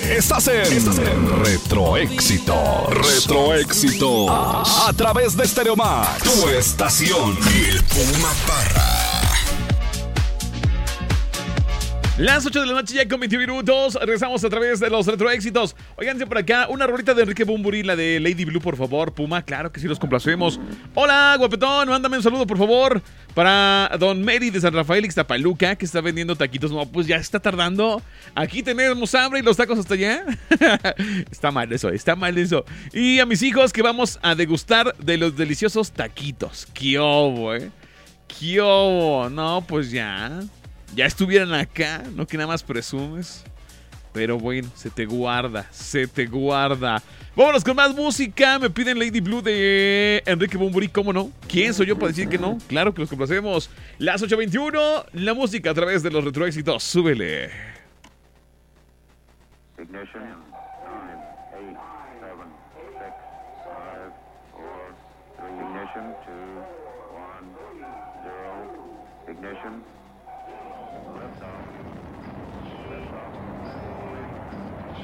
Estás en Retroéxitos. Retroéxitos. A través de Stereo Max. Tu estación. Y el Puma Parra. Las 8 de la noche ya con 20 minutos. Regresamos a través de los retroéxitos. Óiganse por acá, una rolita de Enrique Bunbury, la de Lady Blue, por favor. Puma, claro que sí, los complacemos. Hola, guapetón, mándame un saludo, por favor, para Don Mary de San Rafael Ixtapaluca, que está vendiendo taquitos. No, pues ya está tardando. Aquí tenemos hambre y los tacos hasta allá. Está mal eso, está mal eso. Y a mis hijos que vamos a degustar de los deliciosos taquitos. ¡Qué obo, ¡Qué obo! No, pues ya estuvieran acá, no que nada más presumes. Pero bueno, se te guarda. Vámonos con más música. Me piden Lady Blue de Enrique Bunbury, ¿cómo no? ¿Quién soy yo para decir que no? Claro que los complacemos. Las 8:21, la música a través de los retroéxitos. Súbele. Ignition. 9, 8, 7, 6, 5, 4, 3. Ignition. 2, 1, 0. Ignition.